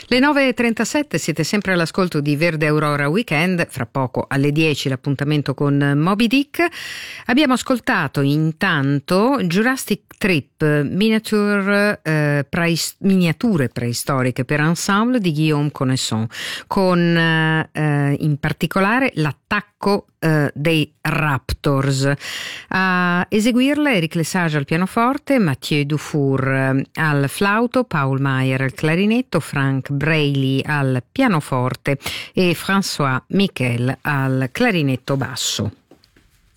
Le 9.37, siete sempre all'ascolto di Verde Aurora Weekend, fra poco alle 10 l'appuntamento con Moby Dick. Abbiamo ascoltato intanto Jurassic Trip, miniature preistoriche per ensemble di Guillaume Connesson, con in particolare l'attacco dei Raptors. A eseguirla Eric Lesage al pianoforte, Mathieu Dufour al flauto, Paul Mayer al clarinetto, Frank Braley al pianoforte e François Michel al clarinetto basso.